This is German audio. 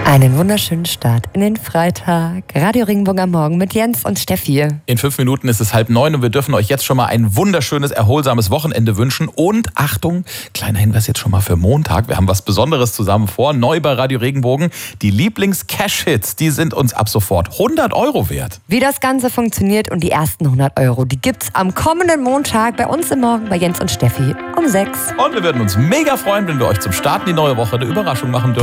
Einen wunderschönen Start in den Freitag. Radio Regenbogen am Morgen mit Jens und Steffi. In 5 Minuten ist es 8:30 und wir dürfen euch jetzt schon mal ein wunderschönes, erholsames Wochenende wünschen. Und Achtung, kleiner Hinweis jetzt schon mal für Montag. Wir haben was Besonderes zusammen vor. Neu bei Radio Regenbogen. Die Lieblings-Cash-Hits, die sind uns ab sofort 100 € wert. Wie das Ganze funktioniert und die ersten 100 €, die gibt's am kommenden Montag bei uns im Morgen bei Jens und Steffi um 6. Und wir würden uns mega freuen, wenn wir euch zum Start in die neue Woche eine Überraschung machen dürfen.